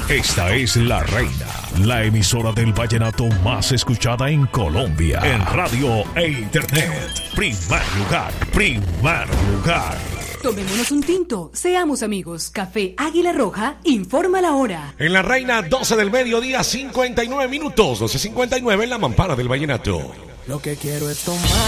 Esta es La Reina, la emisora del vallenato más escuchada en Colombia. En radio e internet. Primer lugar, primer lugar. Tomémonos un tinto, seamos amigos. Café Águila Roja informa la hora. En La Reina, 12 del mediodía, 59 minutos. 12:59 en la mampara del vallenato. Lo que quiero es tomar.